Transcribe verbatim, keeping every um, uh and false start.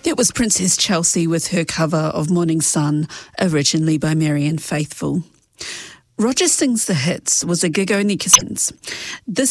That was Princess Chelsea with her cover of Morning Sun, originally by Marianne Faithfull. Roger Sings the Hits was a gig only. This